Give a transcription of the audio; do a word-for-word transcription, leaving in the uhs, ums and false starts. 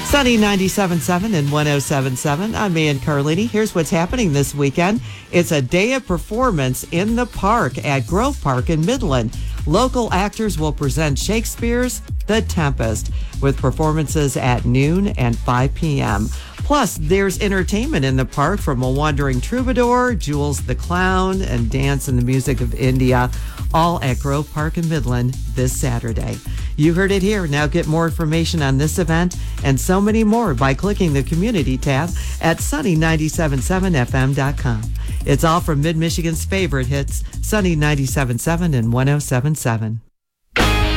Sunny ninety-seven point seven and one oh seven point seven. I'm Ann Carlini. Here's what's happening this weekend. It's a day of performance in the park at Grove Park in Midland. Local actors will present Shakespeare's The Tempest with performances at noon and five p.m. Plus, there's entertainment in the park from A Wandering Troubadour, Jules the Clown, and Dance and the Music of India, all at Grove Park in Midland this Saturday. You heard it here. Now get more information on this event and so many more by clicking the community tab at sunny nine seven seven f m dot com. It's all from Mid-Michigan's favorite hits, Sunny ninety-seven point seven and one oh seven point seven.